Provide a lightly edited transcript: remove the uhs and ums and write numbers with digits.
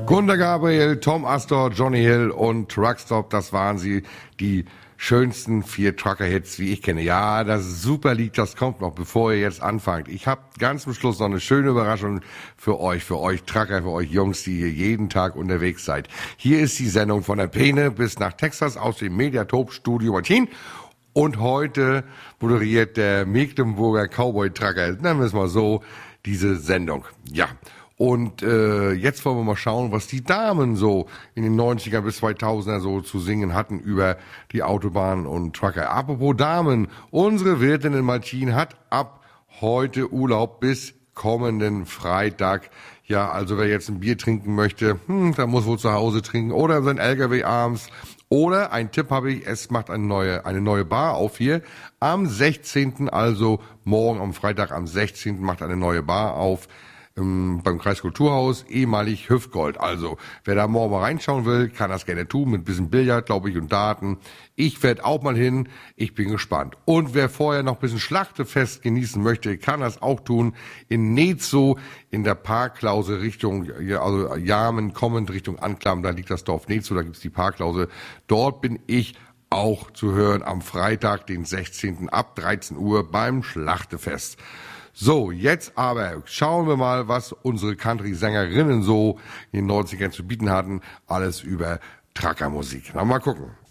Gunda Gabriel, Tom Astor, Johnny Hill und Truckstop, das waren sie, die schönsten 4 Trucker-Hits, wie ich kenne. Ja, das super Lied, das kommt noch, bevor ihr jetzt anfangt. Ich habe ganz zum Schluss noch eine schöne Überraschung für euch Trucker, für euch Jungs, die hier jeden Tag unterwegs seid. Hier ist die Sendung von der Peene bis nach Texas aus dem Mediatop Studio Martin. Und heute moderiert der Mecklenburger Cowboy-Trucker, nennen wir es mal so, diese Sendung. Ja. Und jetzt wollen wir mal schauen, was die Damen so in den 90er bis 2000er so zu singen hatten über die Autobahn und Trucker. Apropos Damen, unsere Wirtin in Martin hat ab heute Urlaub bis kommenden Freitag. Ja, also wer jetzt ein Bier trinken möchte, der muss wohl zu Hause trinken oder sein LKW abends. Oder, ein Tipp habe ich, es macht eine neue Bar auf hier. Am 16., also morgen am Freitag am 16. macht eine neue Bar auf. Beim Kreiskulturhaus, ehemalig Hüftgold. Also, wer da morgen mal reinschauen will, kann das gerne tun, mit ein bisschen Billard, glaube ich, und Daten. Ich werde auch mal hin, ich bin gespannt. Und wer vorher noch ein bisschen Schlachtefest genießen möchte, kann das auch tun. In Netzow, in der Parklause Richtung, also Jamen kommend Richtung Anklam, da liegt das Dorf Netzow, da gibt's die Parklause. Dort bin ich auch zu hören am Freitag, den 16. ab 13 Uhr beim Schlachtefest. So, jetzt aber schauen wir mal, was unsere Country-Sängerinnen so in den 90ern zu bieten hatten. Alles über Truckermusik. Na, mal gucken.